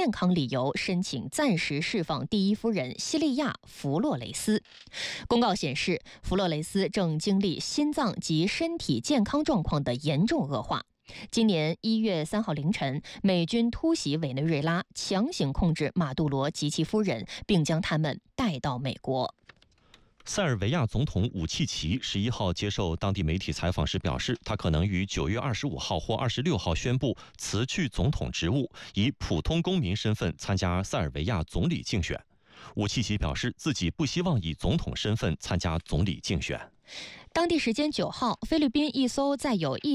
健康理由申请暂时释放第一夫人西利亚·弗洛雷斯。公告显示，弗洛雷斯正经历心脏及身体健康状况的严重恶化。今年1月3号凌晨，美军突袭委内瑞拉，强行控制马杜罗及其夫人，并将他们带到美国。 塞尔维亚总统武契奇11号接受当地媒体采访时表示，他可能于9月25号或26号宣布辞去总统职务，以普通公民身份参加塞尔维亚总理竞选。武契奇表示，自己不希望以总统身份参加总理竞选。 当地时间9号，菲律宾一艘载有